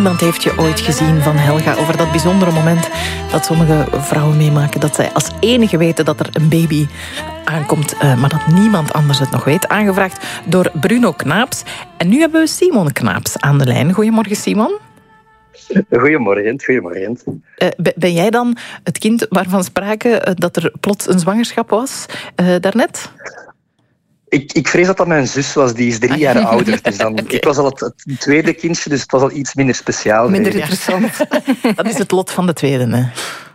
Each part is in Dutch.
Niemand heeft je ooit gezien van Helga. Over dat bijzondere moment dat sommige vrouwen meemaken. Dat zij als enige weten dat er een baby aankomt. Maar dat niemand anders het nog weet. Aangevraagd door Bruno Knaaps. En nu hebben we Simon Knaaps aan de lijn. Goedemorgen, Simon. Goedemorgen. Ben jij dan het kind waarvan sprake dat er plots een zwangerschap was daarnet? Ik vrees dat mijn zus was, die is 3 jaar ouder. Dus dan, okay. Ik was al het tweede kindje, dus het was al iets minder speciaal. Minder interessant. Dat is het lot van de tweede, hè?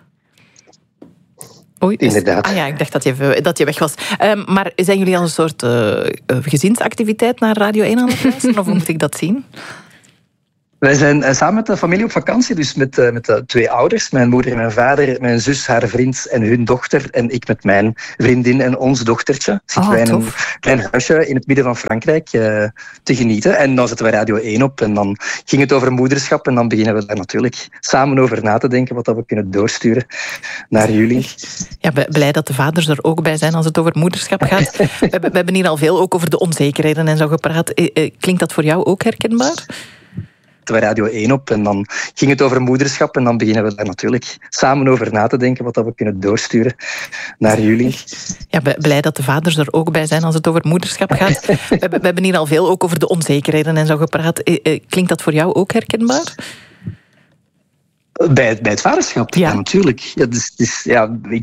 Oei, inderdaad. Ja, ik dacht dat je weg was. Maar zijn jullie al een soort gezinsactiviteit naar Radio 1 aan het luisteren? Of hoe moet ik dat zien? Wij zijn samen met de familie op vakantie, dus met de 2 ouders, mijn moeder en mijn vader, mijn zus, haar vriend en hun dochter, en ik met mijn vriendin en ons dochtertje. Zitten wij in een klein huisje in het midden van Frankrijk te genieten. En dan zetten we Radio 1 op en dan ging het over moederschap en dan beginnen we daar natuurlijk samen over na te denken wat we kunnen doorsturen naar jullie. Ja, blij dat de vaders er ook bij zijn als het over moederschap gaat. We hebben hier al veel ook over de onzekerheden en zo gepraat. Klinkt dat voor jou ook herkenbaar? We Radio 1 op en dan ging het over moederschap en dan beginnen we daar natuurlijk samen over na te denken wat we kunnen doorsturen naar jullie. Ja, blij dat de vaders er ook bij zijn als het over moederschap gaat. We hebben hier al veel ook over de onzekerheden en zo gepraat. Klinkt dat voor jou ook herkenbaar? Bij het vaderschap, ja natuurlijk. Ja, dus,